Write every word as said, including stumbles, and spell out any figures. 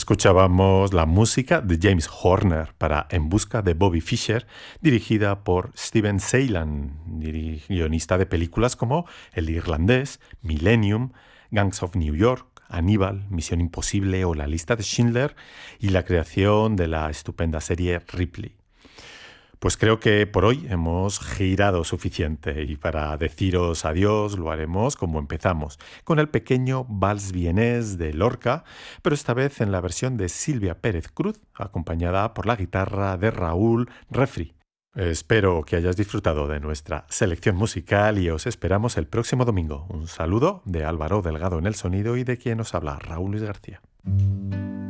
Escuchábamos la música de James Horner para En busca de Bobby Fischer, dirigida por Steven Seylan, guionista de películas como El Irlandés, Millennium, Gangs of New York, Aníbal, Misión Imposible o La lista de Schindler, y la creación de la estupenda serie Ripley. Pues creo que por hoy hemos girado suficiente y para deciros adiós lo haremos como empezamos, con el pequeño vals vienés de Lorca, pero esta vez en la versión de Silvia Pérez Cruz, acompañada por la guitarra de Raúl Refri. Espero que hayas disfrutado de nuestra selección musical y os esperamos el próximo domingo. Un saludo de Álvaro Delgado en el sonido y de quien os habla, Raúl Luis García.